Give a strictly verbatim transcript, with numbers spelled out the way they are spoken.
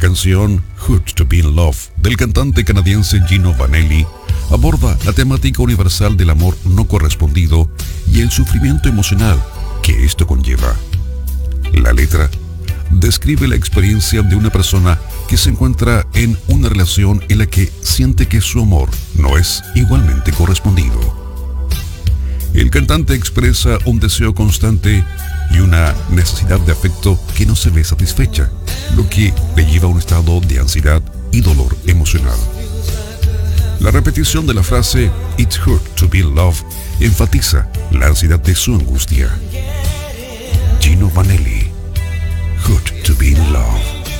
canción Hurt to Be in Love del cantante canadiense Gino Vanelli aborda la temática universal del amor no correspondido y el sufrimiento emocional que esto conlleva. La letra describe la experiencia de una persona que se encuentra en una relación en la que siente que su amor no es igualmente correspondido. El cantante expresa un deseo constante y una necesidad de afecto que no se ve satisfecha, lo que le lleva a un estado de ansiedad y dolor emocional. La repetición de la frase "It hurt to be in love" enfatiza la ansiedad de su angustia. Gino Vanelli, Hurt to be in Love.